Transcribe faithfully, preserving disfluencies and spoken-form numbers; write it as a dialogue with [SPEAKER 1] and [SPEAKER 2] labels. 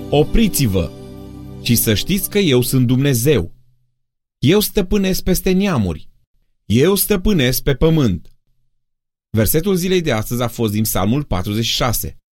[SPEAKER 1] Opriți-vă și să știți că eu sunt Dumnezeu. Eu stăpânesc peste neamuri. Eu stăpânesc pe pământ. Versetul zilei de astăzi a fost din Psalmul patruzeci și șase.